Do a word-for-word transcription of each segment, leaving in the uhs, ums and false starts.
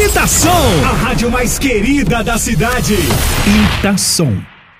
Itação, a rádio mais querida da cidade. Itação.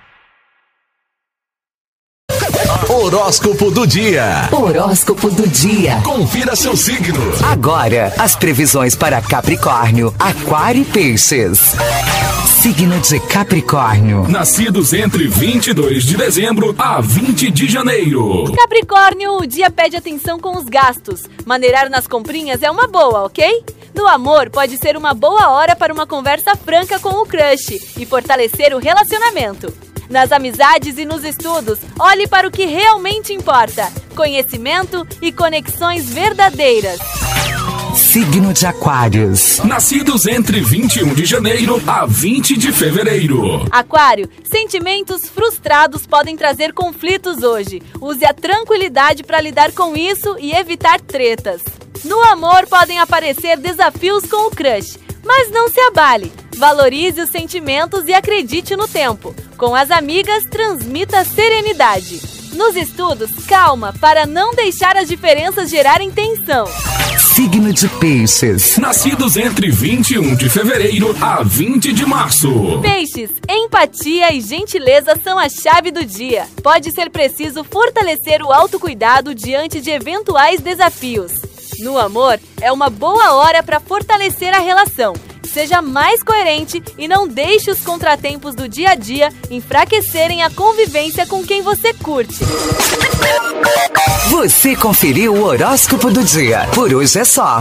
Horóscopo do dia. Horóscopo do dia. Confira seu signo. Agora, as previsões para Capricórnio, Aquário e Peixes. Signo de Capricórnio. Nascidos entre vinte e dois de dezembro a vinte de janeiro. Capricórnio, o dia pede atenção com os gastos. Maneirar nas comprinhas é uma boa, ok? No amor, pode ser uma boa hora para uma conversa franca com o crush e fortalecer o relacionamento. Nas amizades e nos estudos, olhe para o que realmente importa: conhecimento e conexões verdadeiras. Signo de Aquários. Nascidos entre vinte e um de janeiro a vinte de fevereiro. Aquário, sentimentos frustrados podem trazer conflitos hoje. Use a tranquilidade para lidar com isso e evitar tretas. No amor, podem aparecer desafios com o crush, mas não se abale. Valorize os sentimentos e acredite no tempo. Com as amigas, transmita serenidade. Nos estudos, calma para não deixar as diferenças gerarem tensão. Signo de Peixes. Nascidos entre vinte e um de fevereiro a vinte de março. Peixes, empatia e gentileza são a chave do dia. Pode ser preciso fortalecer o autocuidado diante de eventuais desafios. No amor, é uma boa hora para fortalecer a relação. Seja mais coerente e não deixe os contratempos do dia a dia enfraquecerem a convivência com quem você curte. Você conferiu o horóscopo do dia. Por hoje é só.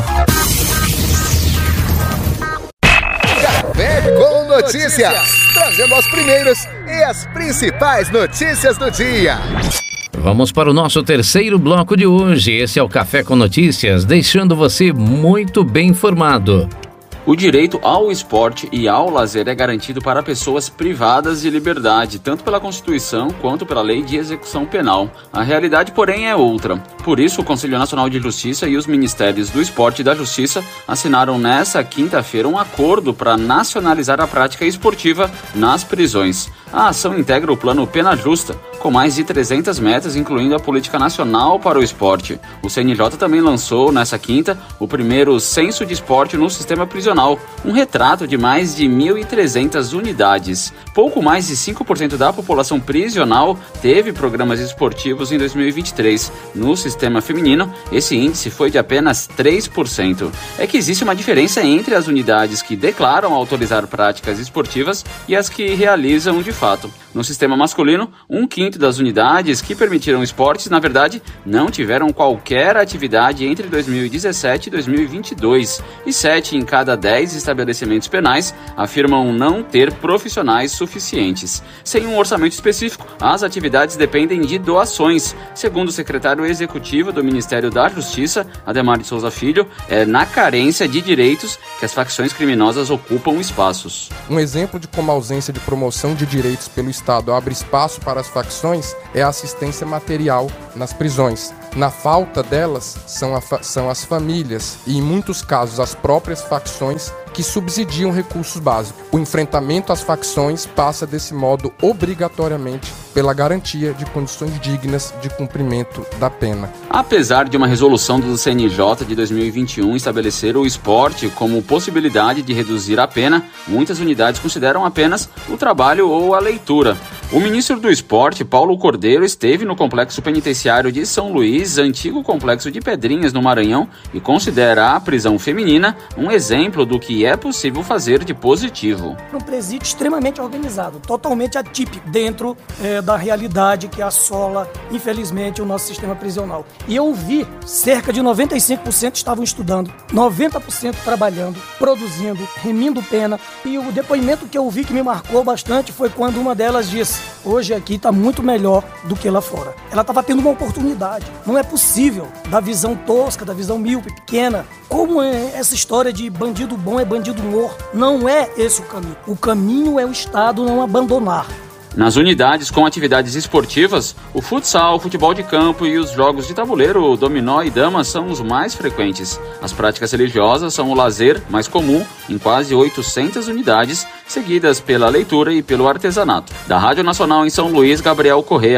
Café com Notícias, trazendo as primeiras e as principais notícias do dia. Vamos para o nosso terceiro bloco de hoje. Esse é o Café com Notícias, deixando você muito bem informado. O direito ao esporte e ao lazer é garantido para pessoas privadas de liberdade, tanto pela Constituição quanto pela Lei de Execução Penal. A realidade, porém, é outra. Por isso, o Conselho Nacional de Justiça e os Ministérios do Esporte e da Justiça assinaram nesta quinta-feira um acordo para nacionalizar a prática esportiva nas prisões. A ação integra o Plano Pena Justa, com mais de trezentas metas, incluindo a Política Nacional para o Esporte. O C N J também lançou, nessa quinta, o primeiro Censo de Esporte no Sistema Prisional, um retrato de mais de mil e trezentas unidades. Pouco mais de cinco por cento da população prisional teve programas esportivos em dois mil e vinte e três. No sistema feminino, esse índice foi de apenas três por cento. É que existe uma diferença entre as unidades que declaram autorizar práticas esportivas e as que realizam de fato. No sistema masculino, um quinto das unidades que permitiram esportes, na verdade, não tiveram qualquer atividade entre dois mil e dezessete e dois mil e vinte e dois, e sete em cada dez estabelecimentos penais afirmam não ter profissionais suficientes. Sem um orçamento específico, as atividades dependem de doações. Segundo o secretário executivo do Ministério da Justiça, Ademar de Souza Filho, é na carência de direitos que as facções criminosas ocupam espaços. Um exemplo de como a ausência de promoção de direitos pelo Estado abre espaço para as facções é a assistência material nas prisões. Na falta delas, são, a fa- são as famílias e, em muitos casos, as próprias facções que subsidiam recursos básicos. O enfrentamento às facções passa, desse modo, obrigatoriamente pela garantia de condições dignas de cumprimento da pena. Apesar de uma resolução do C N J de dois mil e vinte e um estabelecer o esporte como possibilidade de reduzir a pena, muitas unidades consideram apenas o trabalho ou a leitura. O ministro do Esporte, Paulo Cordeiro, esteve no complexo penitenciário de São Luís, antigo complexo de Pedrinhas, no Maranhão, e considera a prisão feminina um exemplo do que é possível fazer de positivo. Um presídio extremamente organizado, totalmente atípico dentro é, da realidade que assola, infelizmente, o nosso sistema prisional. E eu vi cerca de noventa e cinco por cento estavam estudando, noventa por cento trabalhando, produzindo, remindo pena. E o depoimento que eu vi que me marcou bastante foi quando uma delas disse: hoje aqui está muito melhor do que lá fora. Ela estava tendo uma oportunidade. Não é possível, da visão tosca, da visão míope, pequena, como é essa história de bandido bom é bandido morto. Não é esse o caminho. O caminho é o Estado não abandonar. Nas unidades com atividades esportivas, o futsal, o futebol de campo e os jogos de tabuleiro, o dominó e dama são os mais frequentes. As práticas religiosas são o lazer mais comum em quase oitocentas unidades, seguidas pela leitura e pelo artesanato. Da Rádio Nacional em São Luís, Gabriel Correa.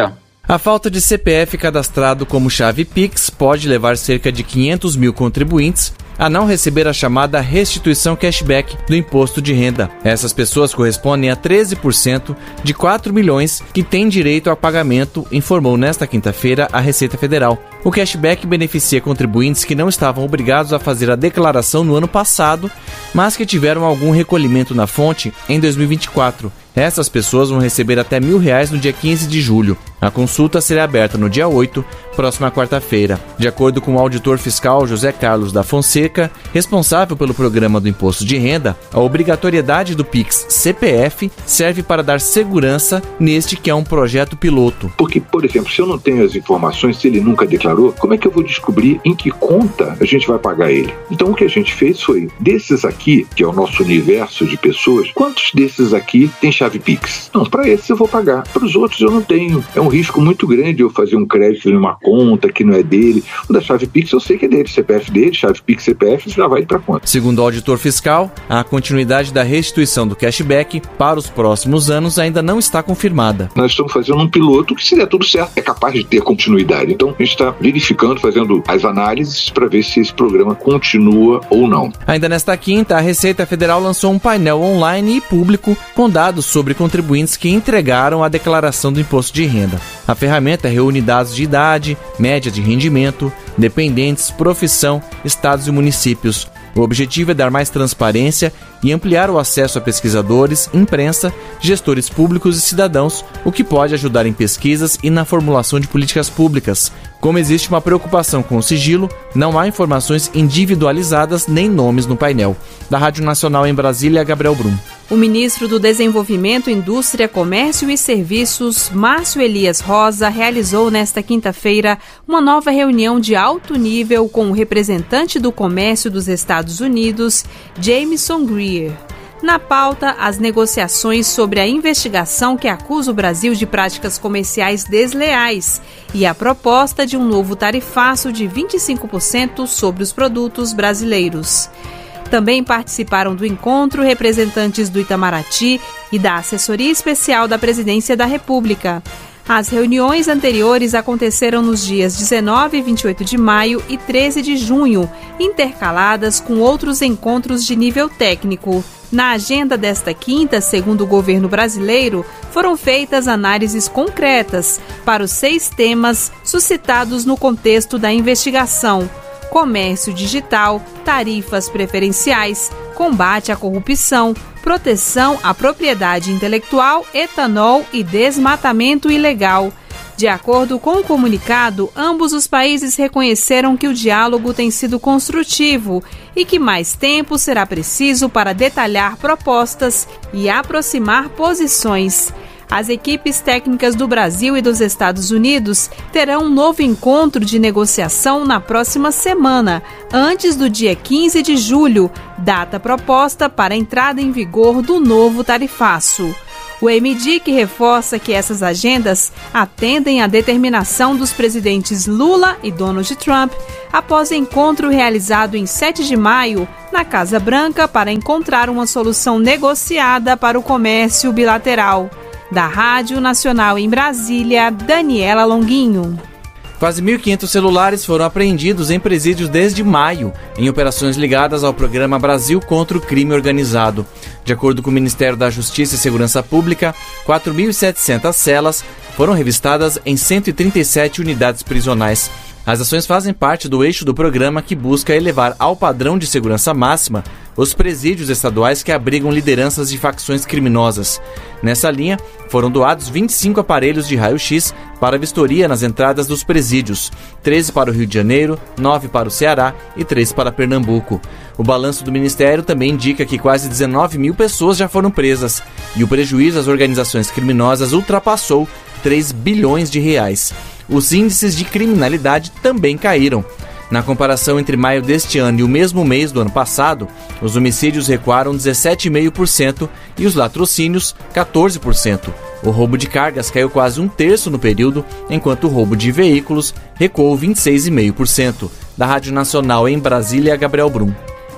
A falta de C P F cadastrado como chave Pix pode levar cerca de quinhentos mil contribuintes a não receber a chamada restituição cashback do imposto de renda. Essas pessoas correspondem a treze por cento de quatro milhões que têm direito ao pagamento, informou nesta quinta-feira a Receita Federal. O cashback beneficia contribuintes que não estavam obrigados a fazer a declaração no ano passado, mas que tiveram algum recolhimento na fonte em dois mil e vinte e quatro. Essas pessoas vão receber até mil reais no dia quinze de julho. A consulta será aberta no dia oito, próxima quarta-feira. De acordo com o auditor fiscal José Carlos da Fonseca, responsável pelo programa do Imposto de Renda, a obrigatoriedade do Pix C P F serve para dar segurança neste que é um projeto piloto. Porque, por exemplo, se eu não tenho as informações, se ele nunca declarou, como é que eu vou descobrir em que conta a gente vai pagar ele? Então o que a gente fez foi, desses aqui, que é o nosso universo de pessoas, quantos desses aqui tem chave Pix? Não, para esses eu vou pagar. Para os outros eu não tenho. É um risco muito grande eu fazer um crédito em uma conta que não é dele. O da chave Pix eu sei que é dele, C P F dele, chave Pix, C P F, já vai para a conta. Segundo o auditor fiscal, a continuidade da restituição do cashback para os próximos anos ainda não está confirmada. Nós estamos fazendo um piloto que, se der tudo certo, é capaz de ter continuidade. Então, a gente está verificando, fazendo as análises para ver se esse programa continua ou não. Ainda nesta quinta, a Receita Federal lançou um painel online e público com dados sobre contribuintes que entregaram a declaração do imposto de renda. A ferramenta reúne dados de idade, média de rendimento, dependentes, profissão, estados e municípios. O objetivo é dar mais transparência e ampliar o acesso a pesquisadores, imprensa, gestores públicos e cidadãos, o que pode ajudar em pesquisas e na formulação de políticas públicas. Como existe uma preocupação com o sigilo, não há informações individualizadas nem nomes no painel. Da Rádio Nacional em Brasília, Gabriel Brum. O ministro do Desenvolvimento, Indústria, Comércio e Serviços, Márcio Elias Rosa, realizou nesta quinta-feira uma nova reunião de alto nível com o representante do comércio dos Estados Unidos, Jameson Greer. Na pauta, as negociações sobre a investigação que acusa o Brasil de práticas comerciais desleais e a proposta de um novo tarifaço de vinte e cinco por cento sobre os produtos brasileiros. Também participaram do encontro representantes do Itamaraty e da Assessoria Especial da Presidência da República. As reuniões anteriores aconteceram nos dias dezenove e vinte e oito de maio e treze de junho, intercaladas com outros encontros de nível técnico. Na agenda desta quinta, segundo o governo brasileiro, foram feitas análises concretas para os seis temas suscitados no contexto da investigação: comércio digital, tarifas preferenciais, combate à corrupção, proteção à propriedade intelectual, etanol e desmatamento ilegal. De acordo com o comunicado, ambos os países reconheceram que o diálogo tem sido construtivo e que mais tempo será preciso para detalhar propostas e aproximar posições. As equipes técnicas do Brasil e dos Estados Unidos terão um novo encontro de negociação na próxima semana, antes do dia quinze de julho, data proposta para a entrada em vigor do novo tarifaço. O M D I C reforça que essas agendas atendem à determinação dos presidentes Lula e Donald Trump após encontro realizado em sete de maio na Casa Branca para encontrar uma solução negociada para o comércio bilateral. Da Rádio Nacional em Brasília, Daniela Longuinho. Quase mil e quinhentos celulares foram apreendidos em presídios desde maio, em operações ligadas ao programa Brasil contra o Crime Organizado. De acordo com o Ministério da Justiça e Segurança Pública, quatro mil e setecentas celas foram revistadas em cento e trinta e sete unidades prisionais. As ações fazem parte do eixo do programa que busca elevar ao padrão de segurança máxima os presídios estaduais que abrigam lideranças de facções criminosas. Nessa linha, foram doados vinte e cinco aparelhos de raio-x para vistoria nas entradas dos presídios, treze para o Rio de Janeiro, nove para o Ceará e três para Pernambuco. O balanço do Ministério também indica que quase dezenove mil pessoas já foram presas e o prejuízo às organizações criminosas ultrapassou três bilhões de reais. Os índices de criminalidade também caíram. Na comparação entre maio deste ano e o mesmo mês do ano passado, os homicídios recuaram dezessete vírgula cinco por cento e os latrocínios quatorze por cento. O roubo de cargas caiu quase um terço no período, enquanto o roubo de veículos recuou vinte e seis vírgula cinco por cento. Da Rádio Nacional em Brasília, Gabriel Brum.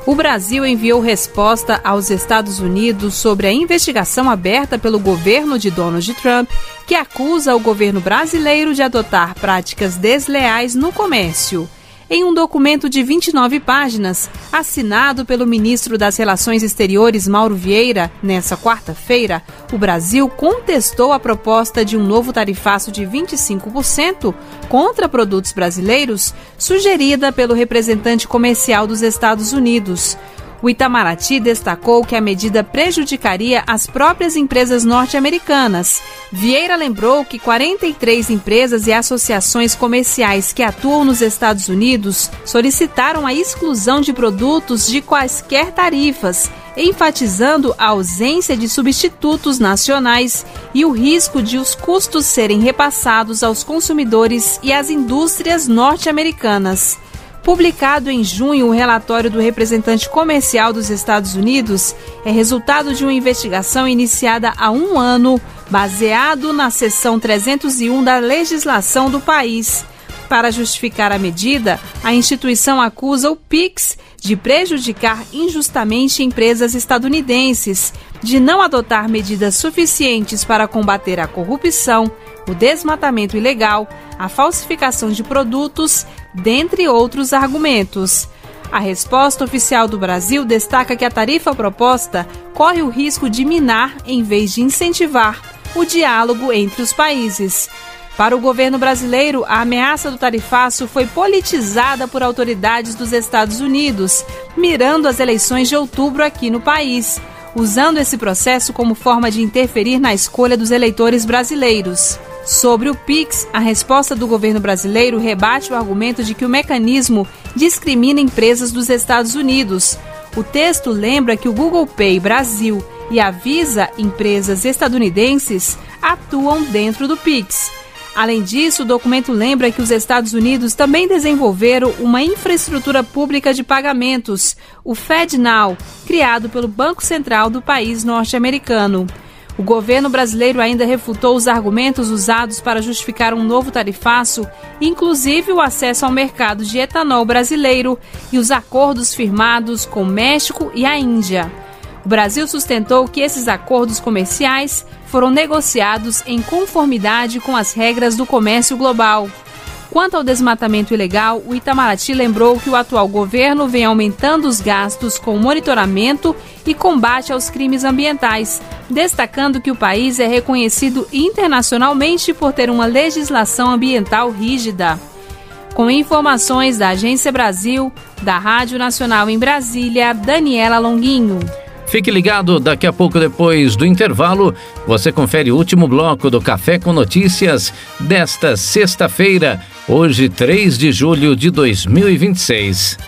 O Brasil enviou resposta aos Estados Unidos sobre a investigação aberta pelo governo de Donald Trump, que acusa o governo brasileiro de adotar práticas desleais no comércio. Em um documento de vinte e nove páginas, assinado pelo ministro das Relações Exteriores, Mauro Vieira, nesta quarta-feira, o Brasil contestou a proposta de um novo tarifaço de vinte e cinco por cento contra produtos brasileiros, sugerida pelo representante comercial dos Estados Unidos. O Itamaraty destacou que a medida prejudicaria as próprias empresas norte-americanas. Vieira lembrou que quarenta e três empresas e associações comerciais que atuam nos Estados Unidos solicitaram a exclusão de produtos de quaisquer tarifas, enfatizando a ausência de substitutos nacionais e o risco de os custos serem repassados aos consumidores e às indústrias norte-americanas. Publicado em junho, o relatório do representante comercial dos Estados Unidos é resultado de uma investigação iniciada há um ano, baseado na seção trezentos e um da legislação do país. Para justificar a medida, a instituição acusa o Pix de prejudicar injustamente empresas estadunidenses, de não adotar medidas suficientes para combater a corrupção, o desmatamento ilegal, a falsificação de produtos, dentre outros argumentos. A resposta oficial do Brasil destaca que a tarifa proposta corre o risco de minar, em vez de incentivar, o diálogo entre os países. Para o governo brasileiro, a ameaça do tarifaço foi politizada por autoridades dos Estados Unidos, mirando as eleições de outubro aqui no país, usando esse processo como forma de interferir na escolha dos eleitores brasileiros. Sobre o Pix, a resposta do governo brasileiro rebate o argumento de que o mecanismo discrimina empresas dos Estados Unidos. O texto lembra que o Google Pay Brasil e a Visa, empresas estadunidenses, atuam dentro do Pix. Além disso, o documento lembra que os Estados Unidos também desenvolveram uma infraestrutura pública de pagamentos, o FedNow, criado pelo Banco Central do país norte-americano. O governo brasileiro ainda refutou os argumentos usados para justificar um novo tarifaço, inclusive o acesso ao mercado de etanol brasileiro e os acordos firmados com o México e a Índia. O Brasil sustentou que esses acordos comerciais foram negociados em conformidade com as regras do comércio global. Quanto ao desmatamento ilegal, o Itamaraty lembrou que o atual governo vem aumentando os gastos com monitoramento e combate aos crimes ambientais, destacando que o país é reconhecido internacionalmente por ter uma legislação ambiental rígida. Com informações da Agência Brasil, da Rádio Nacional em Brasília, Daniela Longuinho. Fique ligado, daqui a pouco, depois do intervalo, você confere o último bloco do Café com Notícias desta sexta-feira, hoje, três de julho de dois mil e vinte e seis.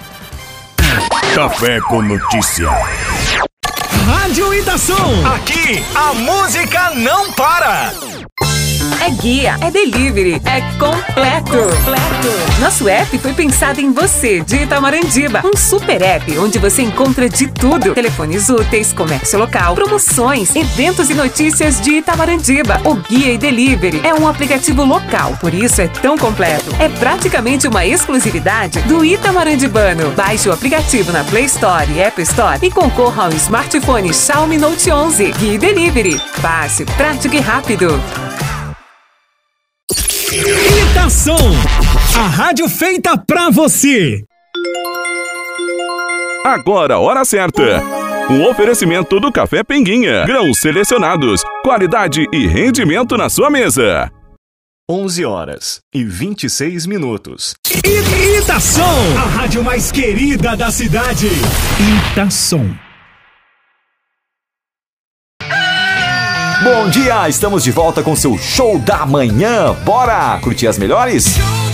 Café com Notícia. Rádio Itação. Aqui, a música não para. É guia, é delivery, é completo. completo. Nosso app foi pensado em você, de Itamarandiba. Um super app onde você encontra de tudo. Telefones úteis, comércio local, promoções, eventos e notícias de Itamarandiba. O Guia e Delivery é um aplicativo local, por isso é tão completo. É praticamente uma exclusividade do Itamarandibano. Baixe o aplicativo na Play Store e App Store e concorra ao smartphone Xiaomi Note onze. Guia e Delivery. Fácil, prático e rápido. Itação, a rádio feita pra você. Agora, hora certa. Um oferecimento do Café Pinguinha. Grãos selecionados, qualidade e rendimento na sua mesa. onze horas e vinte e seis minutos. Itação, a rádio mais querida da cidade. Itação. Bom dia, estamos de volta com seu show da manhã. Bora curtir as melhores?